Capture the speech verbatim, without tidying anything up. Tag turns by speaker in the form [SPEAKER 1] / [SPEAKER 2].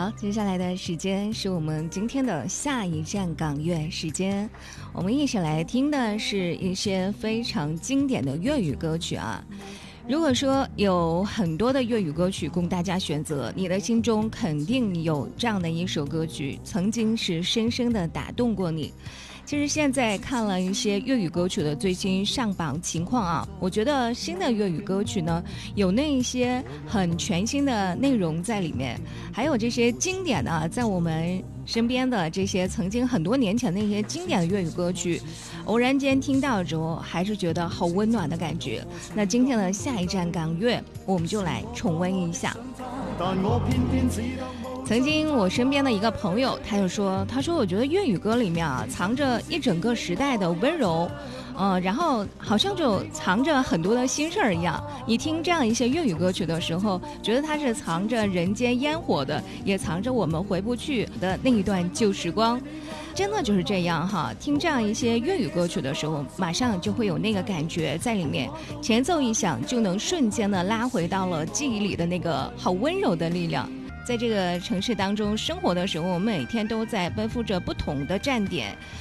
[SPEAKER 1] 好，接下来的时间是我们今天的下一站港乐时间，我们一起来听的是一些非常经典的粤语歌曲啊。如果说有很多的粤语歌曲供大家选择，你的心中肯定有这样的一首歌曲，曾经是深深的打动过你。其实现在看了一些粤语歌曲的最新上榜情况啊，我觉得新的粤语歌曲呢，有那一些很全新的内容在里面，还有这些经典的，在我们身边的这些曾经很多年前的一些经典的粤语歌曲，偶然间听到之后，还是觉得好温暖的感觉。那今天的下一站港乐，我们就来重温一下。曾经我身边的一个朋友，他就说，他说我觉得粤语歌里面啊，藏着一整个时代的温柔，呃，然后好像就藏着很多的心事儿一样。你听这样一些粤语歌曲的时候，觉得它是藏着人间烟火的，也藏着我们回不去的那一段旧时光。真的就是这样哈，听这样一些粤语歌曲的时候，马上就会有那个感觉在里面，前奏一响，就能瞬间的拉回到了记忆里的那个好温柔的力量。在这个城市当中生活的时候，我们每天都在奔赴着不同的站点，